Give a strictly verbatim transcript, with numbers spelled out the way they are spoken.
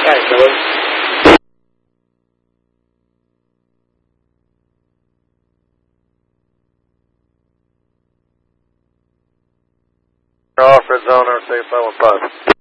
Thanks, Billy. Off red zone, R C five one five.